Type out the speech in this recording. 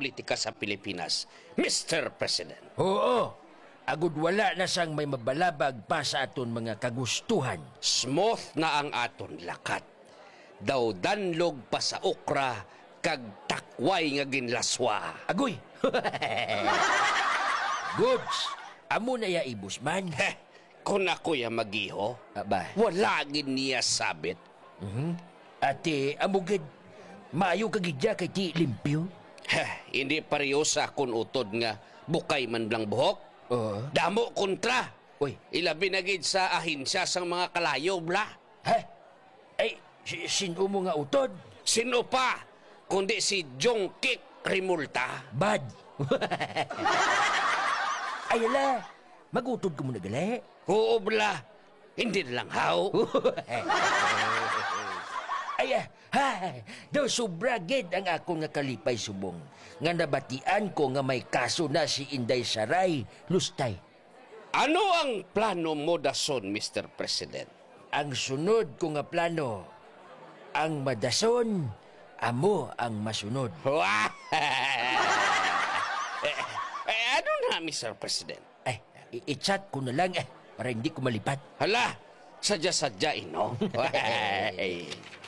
politika sa Pilipinas, Mr. President. Oo, agud wala na sang may mabalabag pa sa aton mga kagustuhan. Smooth na ang aton lakat. Daw danlog pa sa okra, kag takway nga ginlaswa. Agoy! Goods! Amo na ya ibus man. Heh, kung ako ya magiho, Aba, wala gin niya sabit. ate, amugid. Maayo kagidya kay ti limpyo. Heh, hindi pareho sa kun utod nga bukay man blang buhok. Oo. Damo kontra. Uy, Ilabi na gid sa ahinsya sang mga kalayo bla. ha? Ay, sino mo nga utod? Sino pa kundi si Jongkik Rimulta. Bad. Ayala, magutod ko muna gali. Oo bla. Hindi na lang haw. Ay, ha, daw sobra gid ang ako nga kalipay subong. Nga nabatian ko nga may kaso na si Inday Saray, lustay. Ano ang plano mo dason, Mr. President? Ang sunod ko nga plano, ang madason, amo ang masunod. Wah! Ano na, Mr. President? Ay, i-chat ko na lang para hindi ko malipat. Hala, sadya-sadya, no?